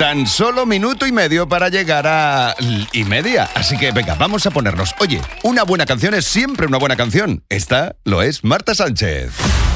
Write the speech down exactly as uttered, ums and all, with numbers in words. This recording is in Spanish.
Tan solo minuto y medio para llegar a y media. Así que venga, vamos a ponernos. Oye, una buena canción es siempre una buena canción. Esta lo es Marta Sánchez.